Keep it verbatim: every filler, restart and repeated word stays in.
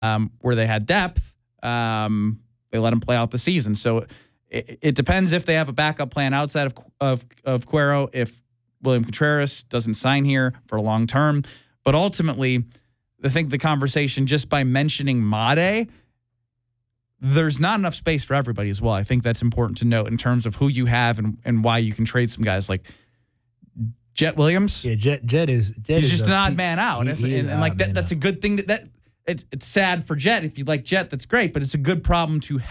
um, where they had depth, um, they let him play out the season. So it, it depends if they have a backup plan outside of of of Cuero, if William Contreras doesn't sign here for a long term. But ultimately, I think the conversation, just by mentioning Made, there's not enough space for everybody as well. I think that's important to note in terms of who you have and, and why you can trade some guys like Jet Williams. Yeah, Jet Jet is Jet He's is just a, an odd he, man out. he, and, he and, and like that, that's a good thing. To, that it's it's sad for Jet. If you like Jet, that's great, but it's a good problem to